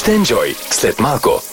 Още Enjoy след малко.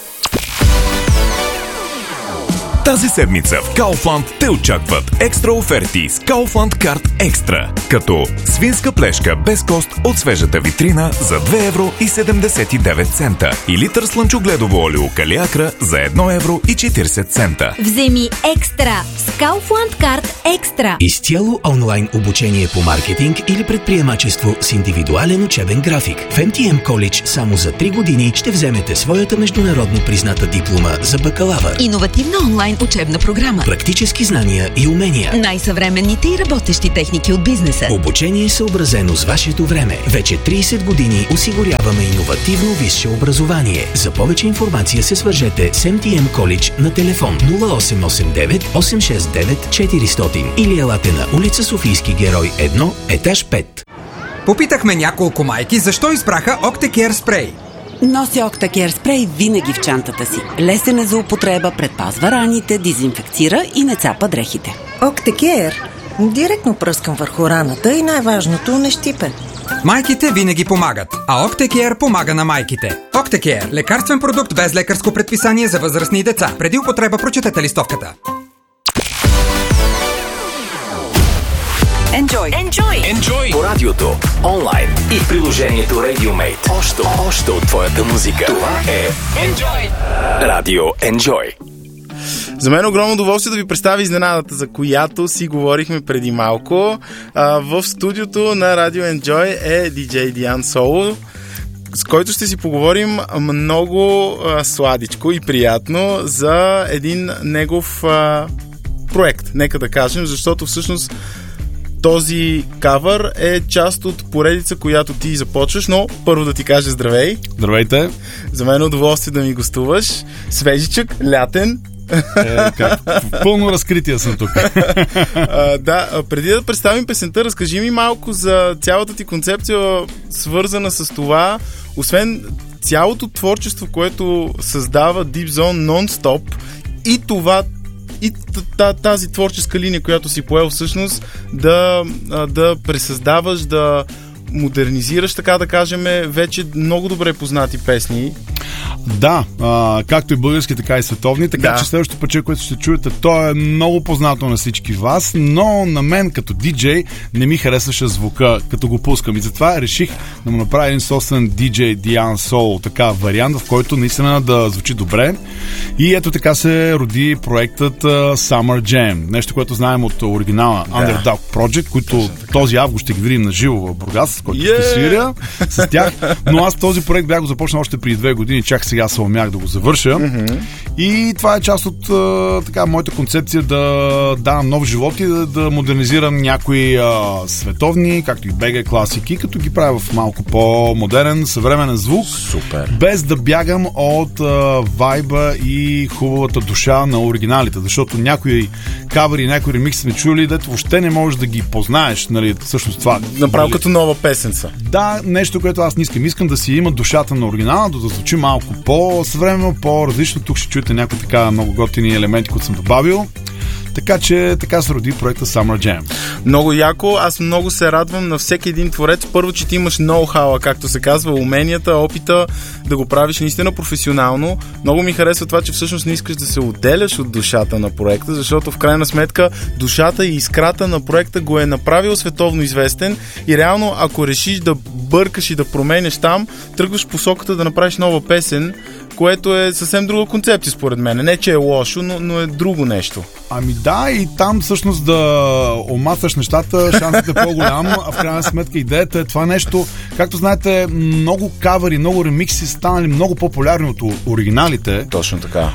Тази седмица в Kaufland те очакват екстра оферти с Kaufland Card Extra, като свинска плешка без кост от свежата витрина за 2,79 евро и литър слънчогледово олио Калиакра за 1,40 евро. Вземи екстра с Kaufland Card Extra. Изцяло онлайн обучение по маркетинг или предприемачество с индивидуален учебен график. В MTM College само за 3 години ще вземете своята международно призната диплома за бакалавър. Иновативна онлайн учебна програма. Практически знания и умения. Най-съвременните и работещи техники от бизнеса. Обучение съобразено с вашето време. Вече 30 години осигуряваме иновативно висше образование. За повече информация се свържете с MTM College на телефон 0889 869 400 или елате на улица Софийски герой 1, етаж 5. Попитахме няколко майки защо избраха Octacare спрей. Нося Octacare спрей винаги в чантата си. Лесен е за употреба, предпазва раните, дезинфекцира и не цапа дрехите. Octacare директно пръскам върху раната и най-важното не щипе. Майките винаги помагат, а Octacare помага на майките. Octacare – лекарствен продукт без лекарско предписание за възрастни и деца. Преди употреба прочетете листовката. Enjoy по радиото, онлайн и в приложението RadioMate. Още от твоята музика. Това е Enjoy. Радио Enjoy. За мен е огромно удоволствие да ви представя изненадата, за която си говорихме преди малко. В студиото на Радио Enjoy е DJ Диан Соло, с който ще си поговорим много сладичко и приятно за един негов проект, нека да кажем, защото всъщност този кавър е част от поредица, която ти започваш, но първо да ти кажа здравей. Здравейте. За мен е удоволствие да ми гостуваш. Свежичък, лятен. В пълно разкритие съм тук. Преди да представим песента, разкажи ми малко за цялата ти концепция, свързана с това, освен цялото творчество, което създава Deep Zone нон-стоп и това и тази творческа линия, която си поел всъщност да пресъздаваш, да модернизираш, така да кажем, вече много добре познати песни. Да, както и български, така и световни, така че следващото пъче, което ще чуете, то е много познато на всички вас, но на мен като диджей не ми харесваше звука, като го пускам, и затова реших да му направя един собствен DJ Диан Soul, така вариант, в който наистина да звучи добре, и ето така се роди проектът Summer Jam, нещо, което знаем от оригинала Underdog Project, които този август ще ги видим на живо в Бургас, който ще свиря с тях, но аз този проект бях го започнал още преди 2 години, чак сега се умях да го завърша. И това е част от моята концепция да давам нов живот и да модернизирам някои световни, както и БГ класики, като ги правя в малко по-модерен, съвременен звук. Супер. Без да бягам от вайба и хубавата душа на оригиналите, защото някои кавери, някои ремикси сме чули, дето въобще не можеш да ги познаеш, нали, всъщност това. Направо като нова песенца. Да, нещо, което аз не искам. Искам да си има душата на оригинала, да звучи малко по-съвременно, по-различно. Тук ще чуете някои така много готини елементи, които съм добавил. Така че така се роди проекта Summer Jam. Много яко. Аз много се радвам на всеки един творец. Първо, че ти имаш ноу-хауа, както се казва, уменията, опита да го правиш наистина професионално. Много ми харесва това, че всъщност не искаш да се отделяш от душата на проекта, защото в крайна сметка душата и искрата на проекта го е направил световно известен и реално, ако решиш да бъркаш и да променяш там, тръгваш посоката да направиш нова песен, което е съвсем друга концепция според мен. Не, че е лошо, но е друго нещо. Ами да, и там всъщност да омасаш нещата, шансът е по-голям, а в крайна сметка идеята е това нещо. Както знаете, много кавери, много ремикси са станали много популярни от оригиналите. Точно така.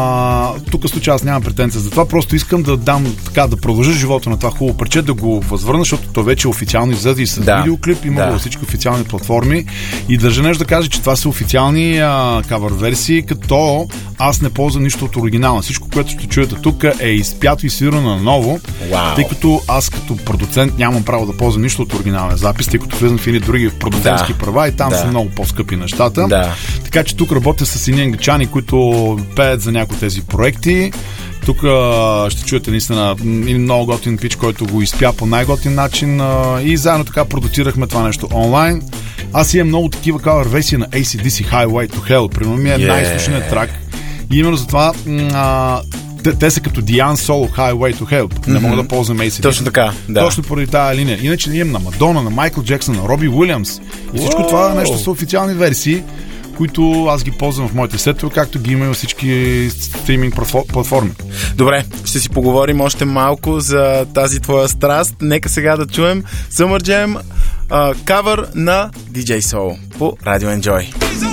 Тук в случая аз нямам претенция за това, просто искам да дам така, да продължа живота на това хубаво парче, да го възвърна, защото то вече официално излезе и с видеоклип, има във всички официални платформи, и държа нещо да кажа, че това са официални кавър версии, като аз не ползвам нищо от оригинала. Всичко, което ще чуете тук, е изпято и свирано наново, тъй като аз като продуцент нямам право да ползвам нищо от оригиналния запис, тъй като влизам в едни други продуцентски права и там са много по-скъпи нещата. Така че тук работя с едни англичани, които пеят за някои тези проекти. Тук ще чуете наистина много готин пич, който го изпя по най-готин начин, и заедно така продуцирахме това нещо онлайн. Аз имам много такива кавър версии на AC/DC Highway to Hell. Примерно ми е най-слушният трак. И именно затова те са като Diane Solo Highway to Hell. Не мога да ползвам AC/DC. Точно така, да. Точно поради тази линия. Иначе имам на Мадона, на Майкъл Джексън, на Роби Уилямс. И всичко това нещо са официални версии, които аз ги ползвам в моите сетове, както ги има и във всички стриминг платформи. Добре, ще си поговорим още малко за тази твоя страст. Нека сега да чуем Summer Jam, кавър на DJ Soul по Radio Enjoy.